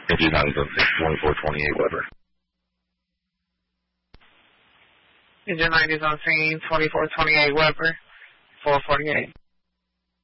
Engine 9006, 2428 Weber. Engine 90 is on scene, 2428 Weber, 448.